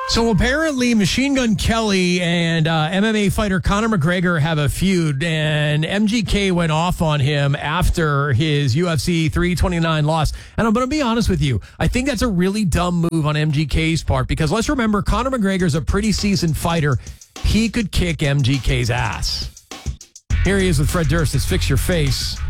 So apparently Machine Gun Kelly and MMA fighter Conor McGregor have a feud, and MGK went off on him after his UFC 329 loss. And I'm going to be honest with you, I think that's a really dumb move on MGK's part, because let's remember, Conor McGregor's a pretty seasoned fighter. He could kick MGK's ass. Here he is with Fred Durst. It's Fix Your Face.